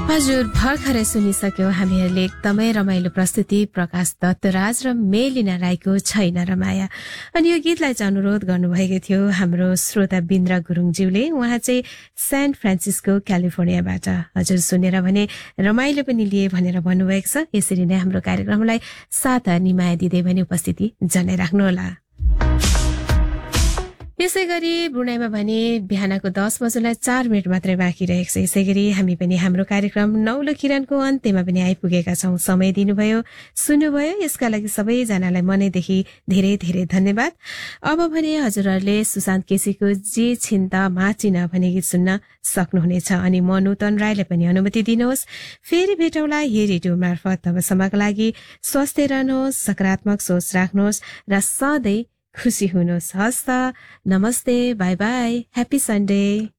हजुर भर्खरै सुनिसक्यौं हामीहरूले एकदमै रमाइलो प्रस्तुति प्रकाश दत्तराज र मेलिना राईको छैन रमाया। अनि यो गीतलाई चाहिँ अनुरोध गर्नुभएको थियो हाम्रो श्रोता बिन्द्र गुरुङज्यूले। उहाँ चाहिँ सेन्ट फ्रान्सिस्को क्यालिफोर्नियाबाट। हजुर सुनेर भने रमाइलो पनि लिए भनेर भन्नुभएको छ। यसरी नै हाम्रो कार्यक्रमलाई साथ निमाया दिँदै भने उपस्थिति जनाइराख्नुहोला। यसै गरी ब्रुनाईमा भने बिहानको 10 बजेलाई 4 मिनट मात्रै बाँकी रहेको छ। यसै गरी हामी पनि हाम्रो कार्यक्रम नौलो किरणको अन्त्यमा पनि आइपुगेका छौं। समय दिनुभयो, सुन्नुभयो, यसका लागि सबैजनालाई मनैदेखि धेरै धेरै धन्यवाद। अब भने हजुरहरूले सुशान्त केसीको जे छिन्ता माचिन भन्ने गीत सुन्न सक्नुहुनेछ। अनि म नूतन राईले पनि अनुमति दिनुहोस्। फेरि भेटौँला यो रेडियो मार्फत। तबसम्मका लागि स्वस्थ रहनुहोस्, सकारात्मक सोच राख्नुहोस् र सधैँ खुसी हुनुहोस्। हस्त, नमस्ते, बाई बाई, ह्याप्पी सन्डे।